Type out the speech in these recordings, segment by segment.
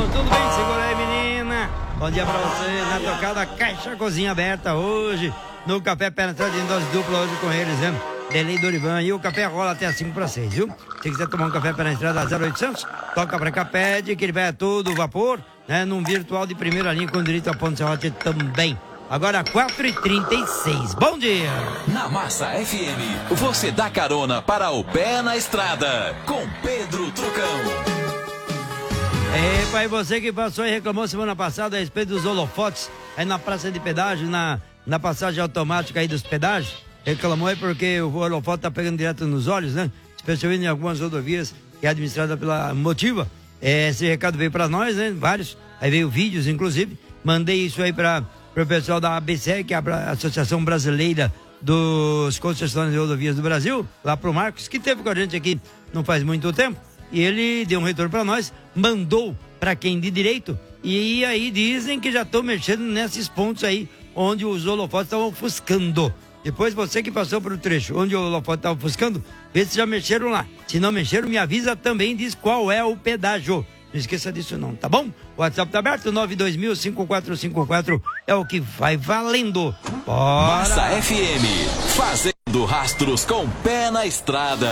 tudo bem? Segura aí, menina. Bom dia pra você, na tocada Caixa Cozinha aberta hoje, no Café Penetrante em dose dupla hoje com eles, né? Delei Dorivan, e o café rola até 5 para 6, viu? Se quiser tomar um café pela estrada 0800, toca pra cá, pede, que ele vai a todo vapor, né? Num virtual de primeira linha com direito a ponto serrote também. Agora 4h36, bom dia! Na Massa FM, você dá carona para o pé na estrada, com Pedro Trucão. Epa, e você que passou e reclamou semana passada a respeito dos holofotes aí na praça de pedágio, na passagem automática aí dos pedágios, reclamou aí porque o holofote tá pegando direto nos olhos, né? Especialmente em algumas rodovias que é administrada pela Motiva. Esse recado veio para nós, né? Vários, aí veio vídeos, inclusive. Mandei isso aí para o pessoal da ABC, que é a Associação Brasileira dos Concessionários de Rodovias do Brasil, lá pro Marcos, que teve com a gente aqui não faz muito tempo. E ele deu um retorno para nós, mandou para quem de direito, e aí dizem que já estão mexendo nesses pontos aí, onde os holofotes estão ofuscando. Depois você que passou por um trecho onde o holofote estava ofuscando, vê se já mexeram lá. Se não mexeram, me avisa também, diz qual é o pedágio. Não esqueça disso não, tá bom? O WhatsApp tá aberto, 92000-5454, é o que vai valendo. Bora! Massa FM, fazendo rastros com pé na estrada.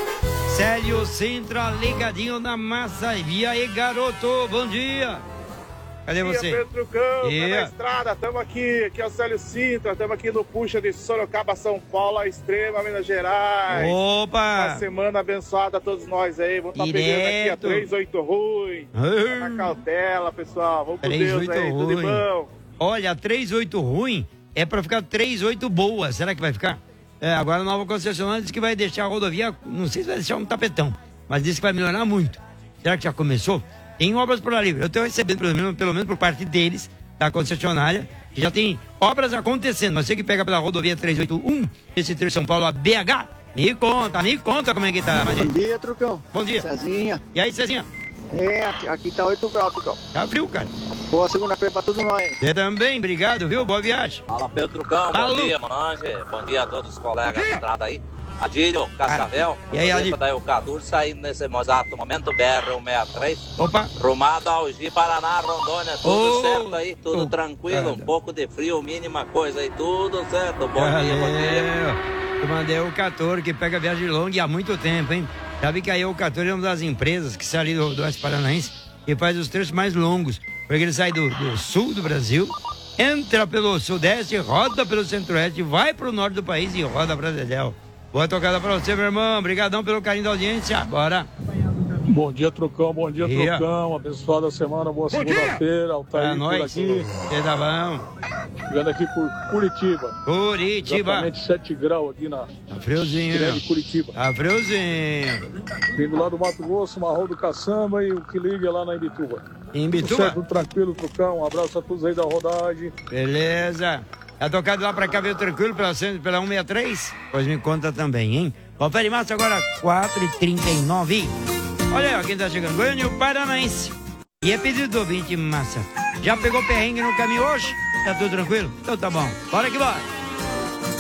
Célio Sintra, ligadinho na Massa. E aí, garoto, bom dia. Cadê você? Bom dia, Pedro Trucão, tá na estrada, estamos aqui é o Célio Sintra, estamos aqui no Puxa de Sorocaba, São Paulo, a Extrema, Minas Gerais. Opa! Uma semana abençoada a todos nós aí, vamos estar pegando aqui a 38 ruim, na cautela, pessoal, vamos com Deus aí, tudo de bom. Olha, 38 ruim é pra ficar 38 boa, será que vai ficar? Agora a nova concessionária diz que vai deixar a rodovia, não sei se vai deixar um tapetão, mas diz que vai melhorar muito. Será que já começou? Tem obras por ali. Eu estou recebendo, pelo menos por parte deles, da concessionária, que já tem obras acontecendo. Mas você que pega pela rodovia 381, esse trecho São Paulo a BH, me conta como é que tá. Bom dia, Trucão. Bom dia. Cezinha. E aí, Cezinha? Aqui tá 8 graus, Trucão. Tá frio, cara. Boa segunda-feira pra todos nós. Você também, obrigado, viu? Boa viagem. Fala, Pedro Trucão. Bom dia, Manange. Bom dia a todos os colegas da estrada aí. Adílio, Cascavel, e aí, Adílio? Daí o Cadu saindo nesse exato momento, BR-163. Opa! Rumado ao Gi, Paraná, Rondônia, tudo certo aí, tudo tranquilo, um pouco de frio, mínima coisa aí, tudo certo. Bom dia, bom dia. Eu mandei o 14 que pega viagem longa e há muito tempo, hein? Sabe que aí o 14 é uma das empresas que sai ali do Oeste Paranaense e faz os trechos mais longos, porque ele sai do sul do Brasil, entra pelo sudeste, roda pelo centro-oeste, vai pro norte do país e roda pra Dedéu. Boa tocada pra você, meu irmão. Obrigadão pelo carinho da audiência. Bora. Bom dia, Trucão. Bom dia, Trucão. Abençoada semana. Boa segunda-feira. Altair por aqui. Tá bom. Chegando aqui por Curitiba. Exatamente 7 graus aqui na... Tá friozinho. De Curitiba. Tá friozinho. Vindo lá do Mato Grosso, Marrom do Caçamba e o que liga lá na Imbituba. Imbituba? Tudo tranquilo, Trucão. Um abraço a todos aí da rodagem. Beleza. Tá tocado lá pra cá, veio tranquilo pela 163? Pois me conta também, hein? Confere massa agora, 4h39. Olha aí, ó, quem tá chegando. Goiânia, o Paranaense. E é pedido do ouvinte, massa. Já pegou perrengue no caminho hoje? Tá tudo tranquilo? Então tá bom. Bora que bora.